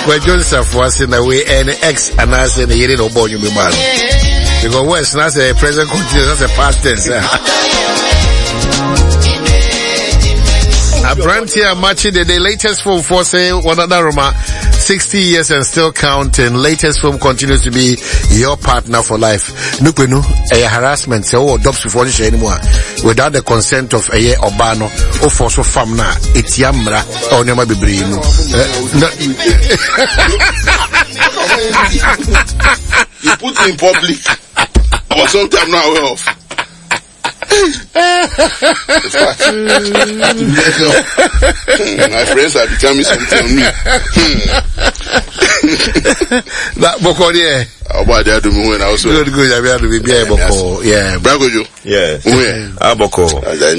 Well, Joseph was in the way and X and I said, you didn't know you, man. Because West, that's a present continuous, that's a past tense. A brand here matching the latest film for say one another Roma 60 years and still counting. Latest film continues to be your partner for life. Nupenu a harassment say oh dops before this anymore without the consent of a Obano or for so famna etiamra or never be bring you put it in public or something I'm not aware of. My friends are becoming something on me. That Boko, yeah. About that, when I was good. I have to be Boko, yeah. Bragojo, yeah. Boko.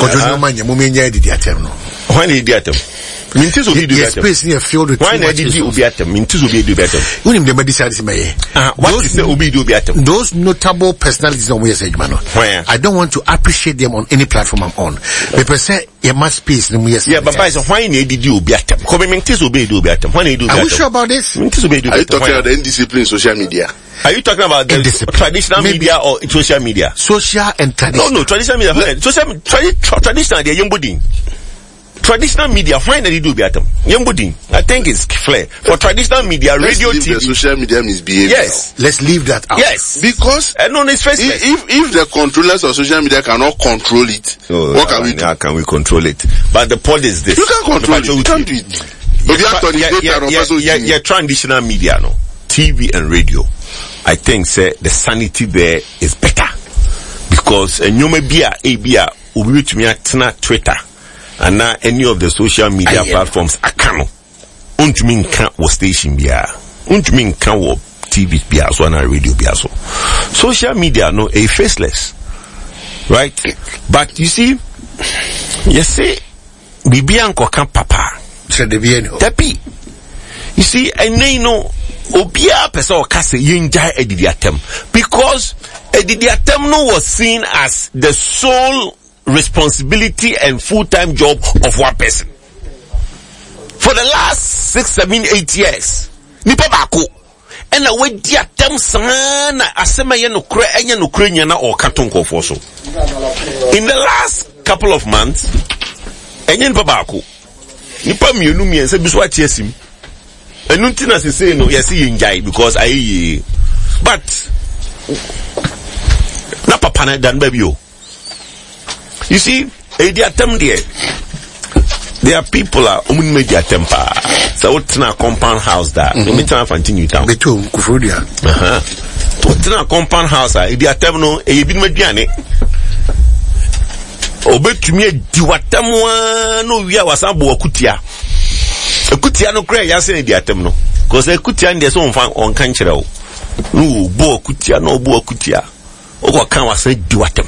Why did you do Mintis will be do better. Space near filled with why not did you be at them? Mintis will be do better. When him the medicine may. What is the Obi do better? Those notable personalities on West Edge, man. I don't want to appreciate them on any platform I'm on. People say you must space them. Yeah, but by why did you be at them? Come Mintis will be do better. Why do you do better? Are you sure about this? Mintis will be do better. Are you talking about the indiscipline social media? Are you talking about the traditional media or social media? Social and traditional. No, traditional media. Traditional, they're young budding. Traditional media, why not you do better? Young budding, I think it's clear. For traditional media, radio, TV. The social media misbehavior. Yes. Let's leave that out. Yes. Because if the controllers of social media cannot control it, what can we do? How can we control it? But the point is this. You can't control it. You can't do it. Your traditional media, no, TV and radio, I think say the sanity there is better because you may be a ubi to me at Twitter and now any of the social media platforms akano untumi nka wo station bia untumi nka wo TV bia so na radio bia so social media no a faceless, right? But you see you say bibia nkoka papa tapi you see and no obia person o kase yenja edidiatem because edidiatem no was seen as the sole responsibility and full-time job of one person. For the last 6, 7, 8 years, nipa bako and a way diatem sana asema ye no kre enya no kre nya na o katonko for so. In the last couple of months, enya nipa bako nipa mienu miense biso atiesim. Enu ntina se say no yesi yenjai because I but na papa na dan baby o. You see, there are people media temper. So what's in a compound house that? Let me try and continue down. Betul, Kufudia. What's in a compound house? There are terminal. You been mediane. Obey to me. Diwatamwa no we are wasabu akutia. Akutia no cry. Yase ni diatemno. Because akutia ndi so on kanchira o. No bo akutia no bo akutia. Ogo kan wase diwatem.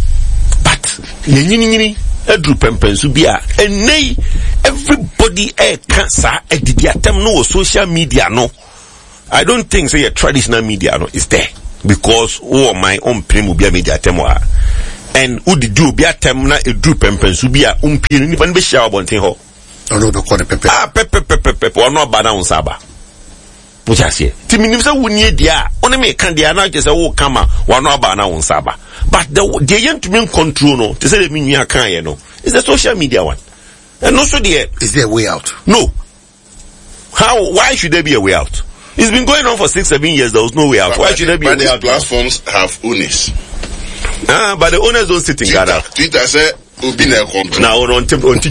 Nyini edru pempensu bia enei everybody cancer edidiatem no social media no. I don't think say a traditional media no is there because my own primo bia media temwa and who did do bia tem na edru pempensu bia umpini ni pan be share bonten ho no be call pepe pepe ono ba na unsaba Muchase. Timinimsa wunye dia. One me kan dia na kese wo kama wano aba na unsaba. But the young to mean control no. To say the minya kan ye no. It's the social media one. And also is there a way out? No. Why should there be a way out? It's been going on for 6-7 years. There was no way out. Why should there be a way out? Platforms have owners. But the owners don't sit in Ghana. Twitter said now on teaching oh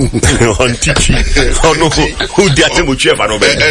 no who dare to move ever no there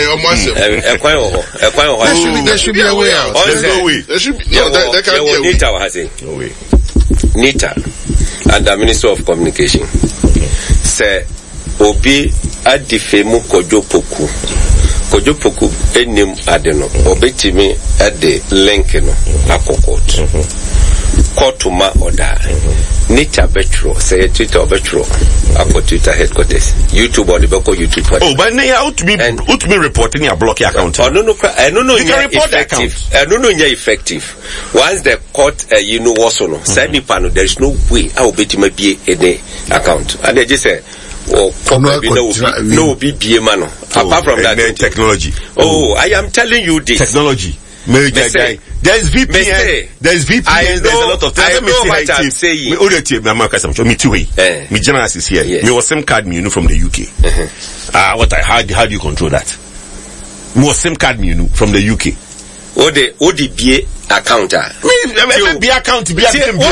should be a way out. There's no way. There should be there can be a way. No way. Nita and the Minister of Communication say obi adifemu kojopoku enim adeno obetimi ade link no akokot kotuma order Nita Betro say Twitter Betro ako Twitter headquarters YouTube or the Beko YouTube. Oh, but now out to be reporting your block account. Oh no, effective. Effective. Once the court you know also no. Say me pano there is no way I will be to be a account. And they just say or no BBA mano. Apart from that, technology. Oh, I am telling you this. Technology. There's VPN. There's VPN. There's a lot of things. I know what I'm saying. Me too. Me generous is here. Me was SIM card me, from the UK. How do you control that? Me was SIM card me, from the UK. ODBA account. BA account. BA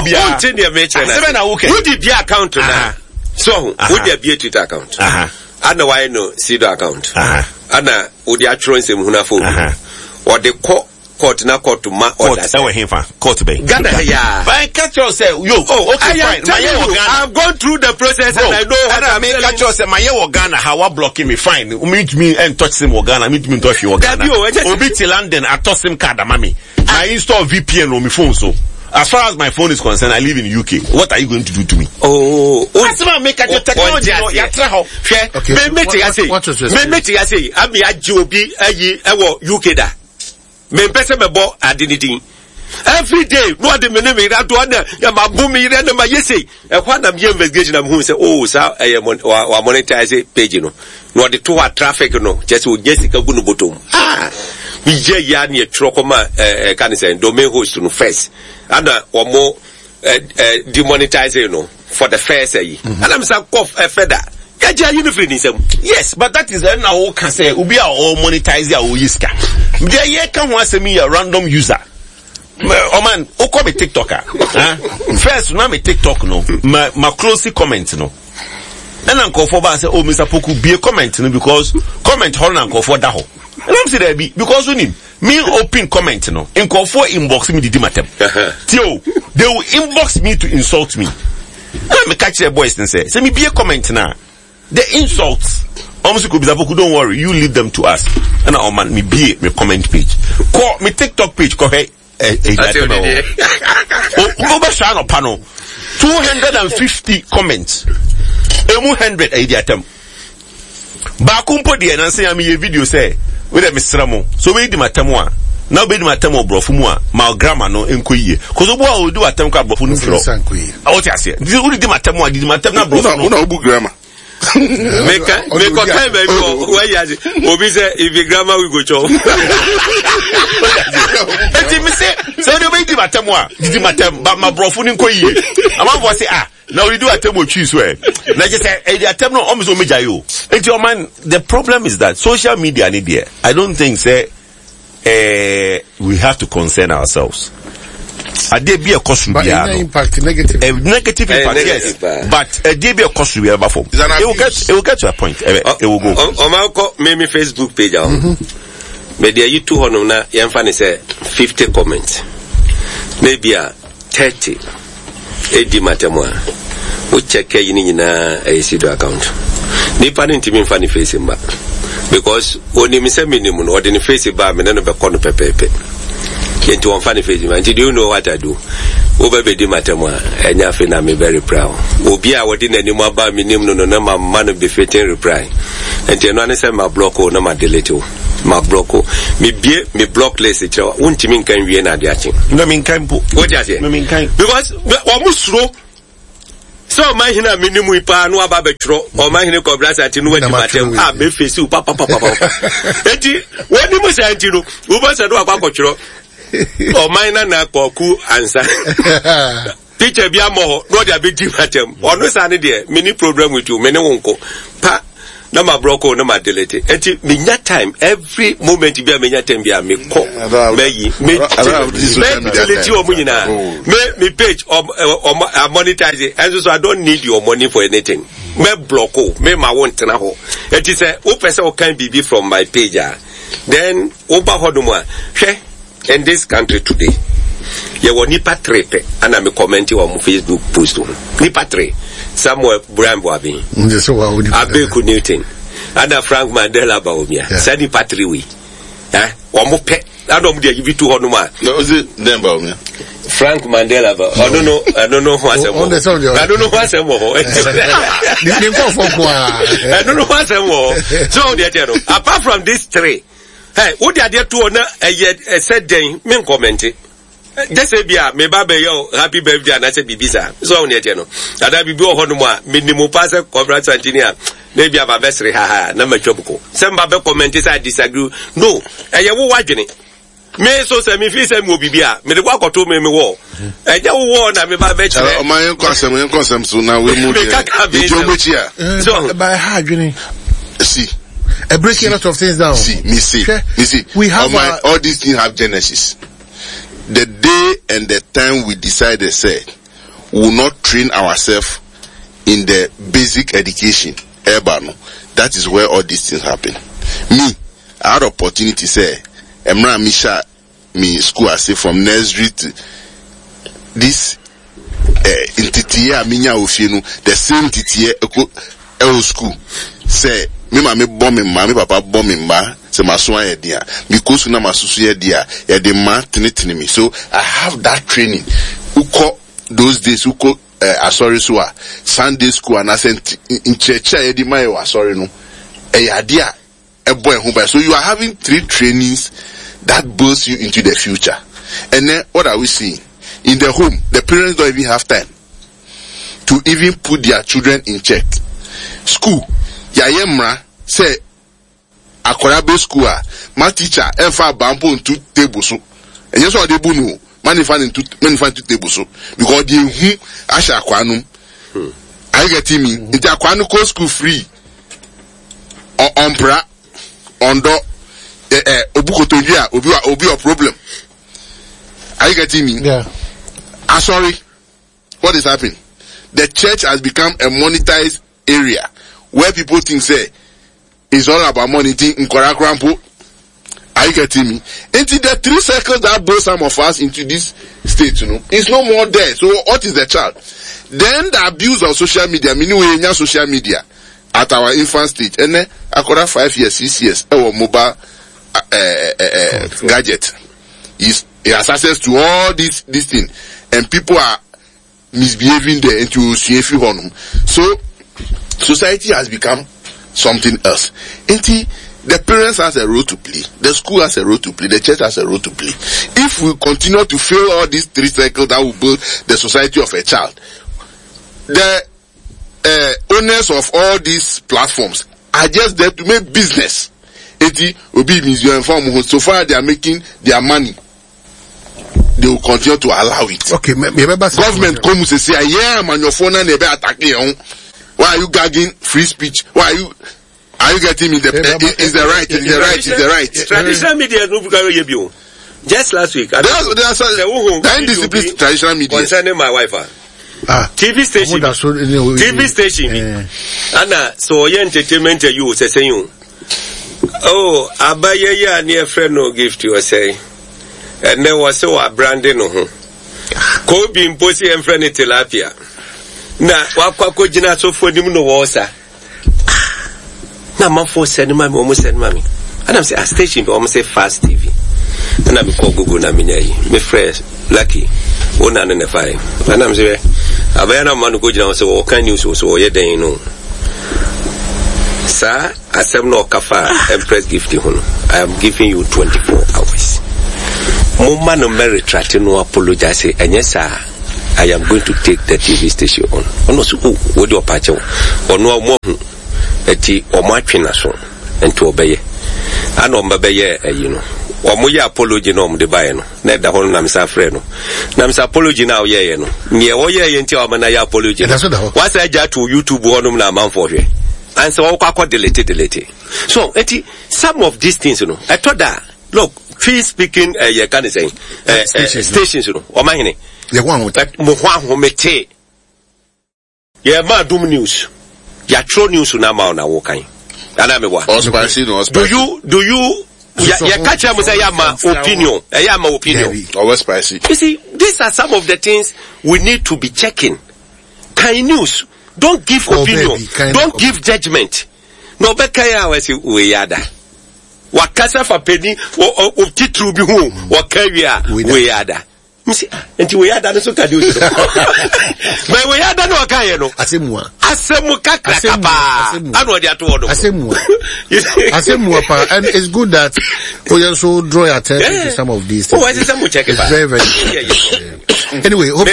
account. So, ODBA Twitter account. I know why no Sido account. Ana odi atro nsem huna phone. Or the court na court to ma order. Court be. Ghana ya. But catch yourself. Okay, fine. I've gone through the process and I know what I mean. Catch yourself. My Ghana, how I blocking me fine. Meet me and touch him Ghana. Meet me touch you Ghana. Obi to London, I touch him card, mommy. I install VPN on my phone so. As far as my phone is concerned, I live in the UK. What are you going to do to me? That's why I make a technology. Okay. Say, I'm a Joby, UK da. Me pese me bo adinidi. Every day, no de me me that one, ya ma boom me na ma yesi. E kwa na me investigation am hu say, oh, sa wa monetize page no. No de to traffic no, just o yesi ka gu no bottom. We je ya na e trokoma can say domain host no first. And omo demonetize no for the first year. And I'm say cough feather. Yes, but that is now can say ubi or monetize or yiska. There ye can want me a random user. Oh man, oko be TikToker. First, now me TikTok no. My closely comment no. And uncle for say, oh Mr. Poku be a comment no because comment hold uncle for that ho. And I'm say there be because when him me open comment no. Uncle for inbox me the matem. Tio, they will inbox me to insult me. And me catch their boys and say me be a comment now. The insults, almost could be that don't worry, you leave them to us. And I man, me be my comment page. Call me TikTok page, call hey, over Shano panel, 250 comments. 100 item. Bakumpo di and say me a video say, with a Mr. Mo, so we di matamwa. Now be my temo bro fumwa, my grammar no enquiry. Cause the boy will do a temka bro funu flow. I want to say, this is my temo, did my temna bro. No grammar. Make a time where you if the grammar we go chop. So the way did my temwa, did my tem, but my bro funu enquiry. I'm going to say, now we do a temo choose where. Like I said, the temno almost omejayo. And your man, the problem is that social media need there. I don't think say. We have to concern ourselves. There be a cost to be impact, negative impact, yes. But there be a cost to be ever form. It will get to a point. It will go. Me Facebook page. Maybe you 200 na yamfani say 50 comments. Maybe 30. Edi matemwa. We check yini na Sido account. Nipa ni ntimi mfani face mba. Because when you say minimum or the face bar me no be kono pepepe. Yenti won fa ni face man. Do you know what I do? Over be di matemwa enya fe na me very proud. Obi a wodi na ni mo ba minimum no na ma man be fitting reply. Enti no an say ma block o na ma delete o. Ma block o. Me block list che wontimi nkan wie na de achi. No me nkan po. What you say? No me nkan. Because o musro so man hina minimum ipa no aba betro o man hina kobra sati no wadi matem be face u papa enti woni mo say enti no wo ba say do akwa o man na koku ansa teacher bia mo no dia be di matem ono sa ne de mini problem with you many wonko pa na ma broko na ma delete enti minya time every moment bia minya time bia me ko me delete o munyina me page or monetize and so I don't need your money for anything me blocko me ma won tena ho enti say o person can be from my page then oba hodomo hwe in this country today ye woni patrepe ana me comment on Facebook post nipa 3 Samuel Brambo abi Abeku Newton ana Frank Mandela Baumia sani patriwi omo pe adom de yibi to hono ma no is it them Baumia Frank Mandela ba I don't know who asem I don't know who asem ho I don't know who asem ho so they tell apart from these 3 hey what they do na said then me comment just say bia me ba be yo happy birthday and I say bibisa so on yet no ada bibi o hono mu a minimum pass conference engineer na bia ba besre ha na matwabuko semba be comment say disagree no eye wo wadwene me so say me fi say me obibia me de kwa koto me wo eye wo na me ba be chere o man consem so na we mu de jobuchi a so by hardwene see a breaking a lot of things down. See, we have all these things have genesis. The day and the time we decided, say, we will not train ourselves in the basic education, urban. That is where all these things happen. Me, I had opportunity, say, Emra Misha, me school, I say from nursery to this, in Titia, Minya Ofinu, the same Titia, school, say, me mama bombing ma me papa bombing ma se maso an dia because na masusu ye dia ye de ma tinitini me. So I have that training. Uko those days uko asori so a Sunday school and asent in church ye di ma ye asori no e adia e boy hu ba. So you are having 3 trainings that boost you into the future. And then what are we seeing in the home? The parents don't even have time to even put their children in check. School Yayemra say akorabe school my teacher enfa bampo into table so and yes what they bunu manifan into table so because they hu asha akwanum I get me into akwanu ko school free ompra ondo obukotonjia obi a problem. I get me sorry, what is happening? The church has become a monetized area where people think say it's all about money in Korakrampo. Are you getting me? Into the 3 circles that brought some of us into this state, it's no more there. So what is the child? Then the abuse of social media, meaning we use social media at our infant stage. And then according 5 years, 6 years, our mobile gadget he has access to all this thing, and people are misbehaving there into so society has become something else. The parents has a role to play, the school has a role to play, the church has a role to play. If we continue to fail all these 3 cycles that will build the society of a child, the owners of all these platforms are just there to make business. So far they are making their money, they will continue to allow it. Okay, government come to say, yeah, man, your phone and they be attacking you. Why are you gagging free speech? Are you getting me? Is the right? Traditional media no buka. Just last week, indisciplined traditional media concerning my wife. TV station. Anna, so your entertainment you say you. Oh, abaye ya near friend no gift you say. And there was so a branding no. Ko bi imposi en friend tilapia. Na wakwa jina so for nim no wosa. Na man for send mami almost send mami. And I'm say a station almost say Fast TV. And I'm call Google na me me fresh lucky. Ona no ne fire. And I'm say abaya man go jina so o kan news so ye den no. Sir, asem no kafa Empress gift hono. I am giving you 24 hours. Mama no retract no apologize and yes sir, I am going to take the TV station on. Ono so wo de opache ono mo hu eti o ma twena so enti obeye ana o mbabeye ayi no o mo ya apology no mo de bae no na da hono na msa frɛ no na msa apology na o ye no ne o ye enti o ma na ya apology what's aja to YouTube hono na manfo hwe and so kwa delete so eti some of these things I thought that look free speaking you can say stations o ma hene ye wan mo ho mete ye ma dum news ya true news na ma na wo kan ana me wa do you ya catch am say ya ma opinion always spicy. You see, these are some of the things we need to be checking. Kind news, don't give opinion, don't give judgment. No bekaya we yada wakasa fa pedi o titru bi hu wakawia we yada Msi enti we ada so ka di ojo. But we ada no ka ye no. Asemua kakra kapa. Anu dey ato odo. Asemua pa, and it's good that we also draw your attention to some of these things. Oh, I say check it. Very very anyway, hope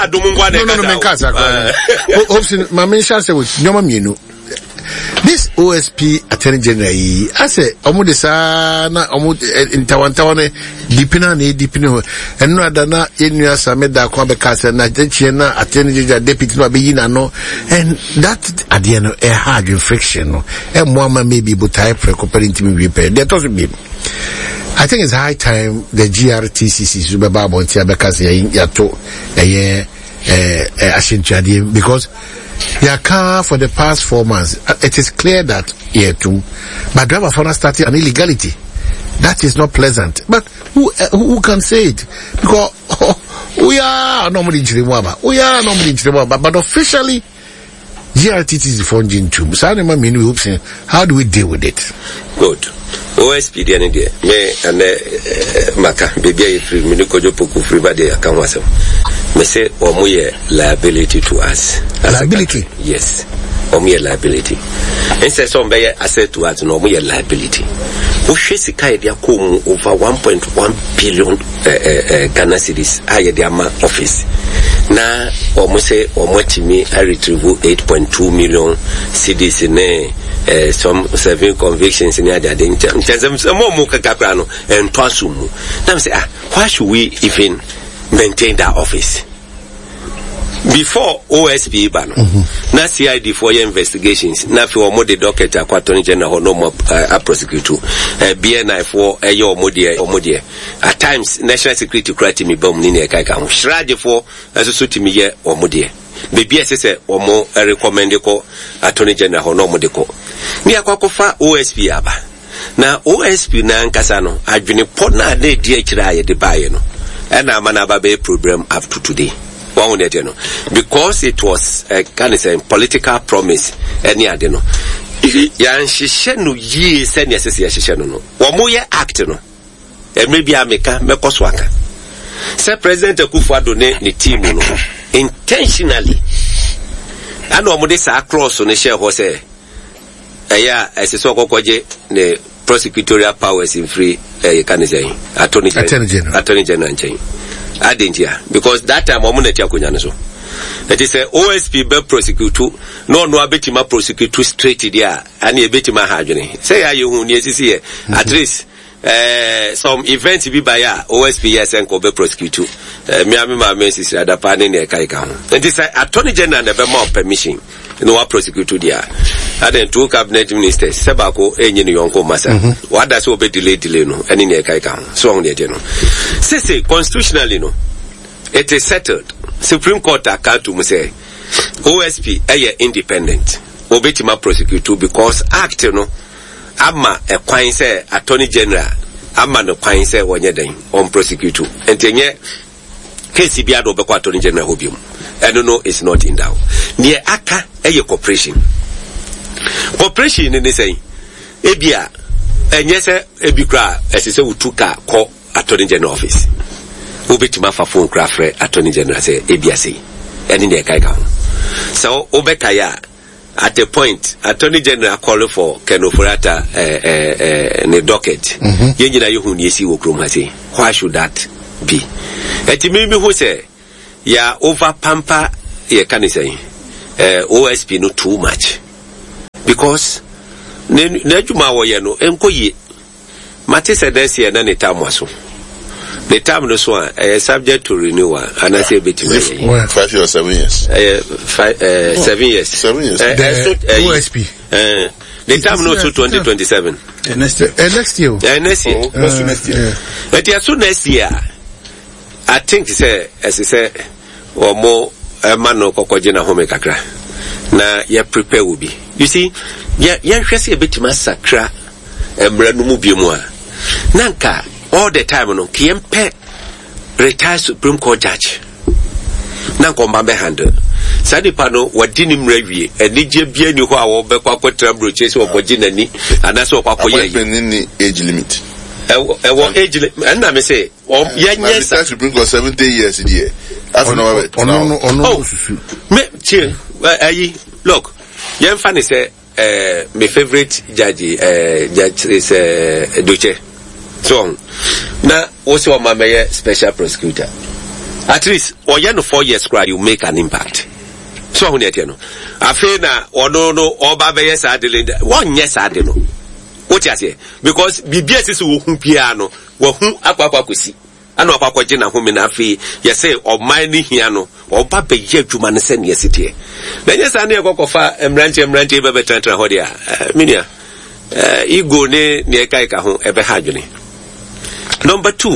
Mamisha say with Nyoma Mienu. This OSP Attorney General, I say, Omudisa, Intawantawane, Dipino, and Radana, Inuya Sameda, Kwabekasa, Najena, Attorney General, Deputy Nabina, no, and that at the end of a hard infraction, and Mama may be Butai precoppering to me repair. That doesn't mean. I think it's high time the GRTCC Subaba because Yato, because for the past 4 months, it is clear that year too, but driver for us started an illegality. That is not pleasant. But who can say it? Because we are normally in Chirimwaba, but officially, GRTC is funding too. So how do we deal with it? Good. OSP the day. Me and Maka baby free minukojo poku free body akamwasa. Me say omuye liability to us. Liability? Yes. Omuye liability. Instead some be asset to us no omuye liability. Wo hwe sika ye dia kom over 1.1 billion Ghana cedis aye dia ma office. Na omo say omotimi I retrieve 8.2 million cedis in some 7 convictions in the other day. And Twasumu. Now say, why should we even maintain that office? Before OSP ban, na CID for your investigations, na for more the docket Attorney General no more prosecutor, BNI for your modie. At times, national security criteria me bomb nini kaika. Shrage for as a suit me ye or modie. Baby say or more recommended ko Attorney General no modeko. Ni akwakofa OSP aba. Na OSP na nkasano adwene pona na di akira ye de baye no. Na mana ba be program up to today. Because it was a kind of political promise any ade no. Yan hihye no yi se ne asese hihye no. Wo mo ye act no. Maybe America mekoso aka. Say President Akufo-Addo ne team no intentionally and wo mo dey sa cross no share ho say eya asese okokoje ne prosecutorial powers in free can say Attorney General nchen. Adentia because that time omuneti akonya so it is a OSP be prosecute no abetima prosecute straight there and e betima hadwene say ya hu ne sisi here at least some events be by ya OSP yes and be prosecute me ma sisi adapa ne ne kai ka ho it is Attorney General na be more permission no wa prosecute there and then 2 cabinet ministers sebako enyi ne yonko masa what does we delay no eni ne kai ka ho so on dey no say constitutionally no it is settled. Supreme Court account to say OSP independent obetima prosecute because act no ama e kwan say Attorney General ama no kwan say wonye den on prosecute entenye case bi ado be kwa Attorney General hobium and no it's not in doubt near aka corporation ni say ebia enye say ebikra esese utuka ko Attorney General office obetima fa phone crafre Attorney General say ebiase eni de kai ka so obekaya at a point Attorney General call for Kenofurata ne docket yenyina yehu ni esi wo krom ha say why should that be etimi mi who say ya over pamper ye can say OSP no too much because ne adwuma wo ye no enkoye mate say this year na ne tamwaso the term no so subject to renewal and I say between 5 years 7 years 7 years OSP the term no to 2027 next year but as soon next year I think say as I say or more man no kokoje na home kakra na ya prepare will be you see ya hwese e betima sakra emra no mu biemu a nanka all the time no kiempe retired Supreme Court judge nanko mba be handle sadi pano wadini mrewie enije bia ni ho a wo be kwa kwatra broche se oboje nani anase okwakoye ni age limit age and I say yes to bring us 70 years a year. Look, young funny say my favorite judge is Duce. So now also my mayor special prosecutor. At least or 4 years cry you make an impact. So when you know I feel now or no or baba yes I did 1 yes I don't know what you say because BBS is who piano who aquaquakusi and no aquagina home in afi yes say or mining hiano or papa judgment send yes it here then yes I near go for emranche bebe tantra hodia minia ego ne kaika ho ebe hajuni. Number 2,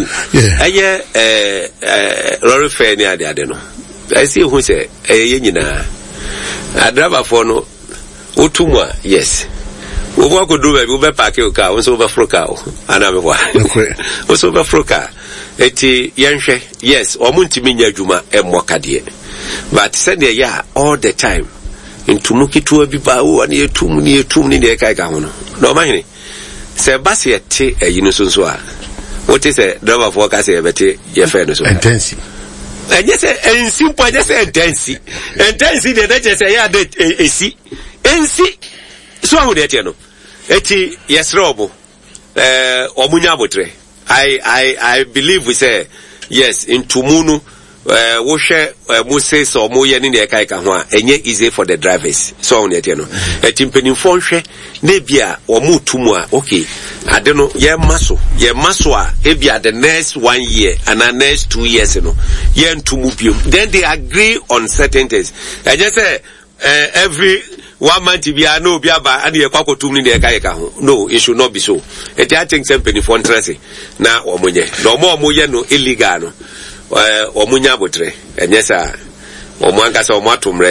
Rory Fair near the Adeno. I see who say, Yenina. I drive for no Utumwa, yes. We walk do it, we back your car, was over Froca, and I'm was over Froca. Eti Yanshe, yes, or Muntiminia Juma, and Wakadie. But send a ya all the time. In Tumuki to a Bibao, and near 2 near 2 near Kaikahono. No, mind. Sebastian T. a Unisonswa. What is a driver of work as a better your friend? Intensity. And yes, and simple, just intensity. Intensity, the just say, yeah, see. And see. So, who that you know? Eti, yes, Robo, Omunyabotre. I believe we say, yes, in Tumunu, Woshe, Moses or Moyan in the Kaikawa, and yet easy for the drivers. So, on that you know. A timpani Fonshe, Nebia, or Mutumwa, okay. I don't know, maswa, ebia the next 1 year and the next 2 years, you know, to move you. Then they agree on certain things. I just say, every 1 month, if you are no biaba, and you are to me, no, it should not be so. And I think something for interest. Now, or munye, no more muyano, illegal, or munyabotre, and yes, sir. All right, so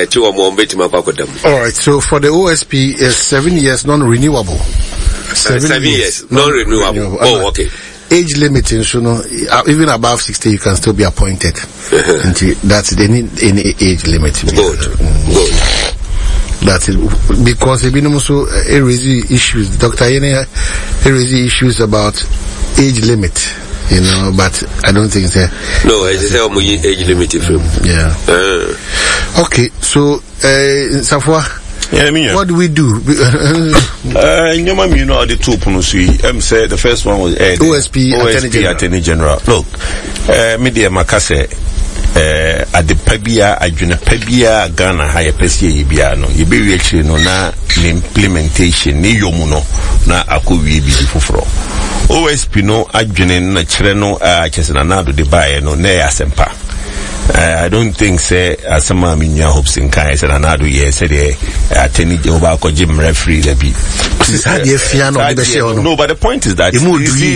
for the OSP is 7 years non-renewable. 7 years non-renewable. Oh, okay. Age limiting, so no, even above 60 you can still be appointed. That's they need any age limit. Good. That's it. Because they been also raising issues. Dr. Yene raising issues about age limit. You know, but I don't think so. No, it's a age limited film. Yeah. Okay, so Safwa, what do we do? You know the two pronunciations. Say the first one was OSP Attorney General. Look, media makase at the Pabia, Ajuna Pabia, Ghana, higher Pesia Ibiano. You be actually no na implementation, ni yomuno na akuwi bifufro. OSP no Ajune na Chireno, Chesanado de Baye no ne asempa. I don't think say asama minya hopes in kai said another year said attorney Jim referee the be. No, but the point is that